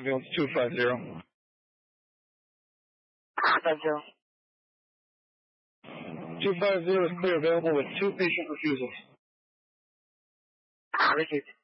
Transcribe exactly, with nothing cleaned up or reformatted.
Surveillance two five zero. Five zero. two five zero is clear, available with two patient refusals. Received.